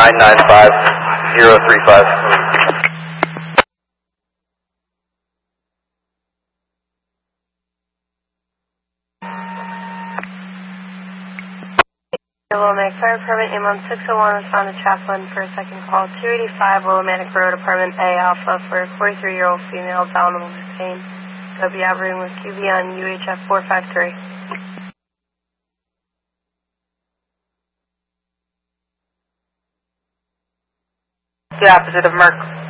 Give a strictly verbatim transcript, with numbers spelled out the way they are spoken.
nine nine five zero three five. Willimantic Fire Department, A M six oh one, respond to Chaplain for a second call. two eighty-five Willimantic Road, Apartment A, Alpha, for a forty-three-year-old female, abdominal pain. Go be operating with Q V on U H F four five three. The opposite of Merck.